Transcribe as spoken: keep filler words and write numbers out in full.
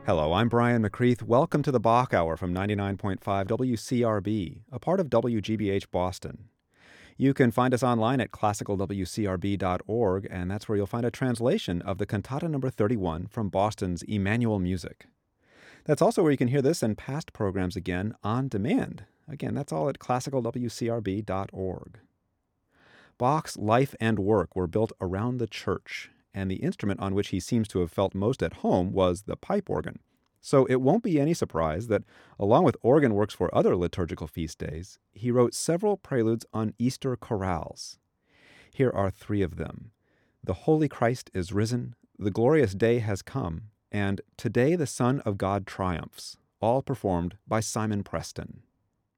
Hello, I'm Brian McCreath. Welcome to the Bach Hour from ninety-nine point five W C R B, a part of W G B H Boston. You can find us online at classical w c r b dot org, and that's where you'll find a translation of the Cantata number thirty-one from Boston's Emmanuel Music. That's also where you can hear this and past programs again on demand. Again, that's all at classical w c r b dot org. Bach's life and work were built around the church, and the instrument on which he seems to have felt most at home was the pipe organ. So it won't be any surprise that, along with organ works for other liturgical feast days, he wrote several preludes on Easter chorales. Here are three of them: The Holy Christ is Risen, The Glorious Day Has Come, and Today the Son of God Triumphs, all performed by Simon Preston.